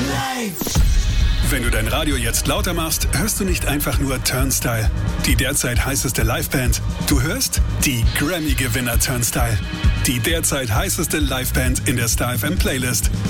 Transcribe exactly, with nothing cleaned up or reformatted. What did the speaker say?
Wenn du dein Radio jetzt lauter machst, hörst du nicht einfach nur Turnstile, die derzeit heißeste Liveband. Du hörst die Grammy-Gewinner Turnstile, die derzeit heißeste Liveband in der Star F M Playlist.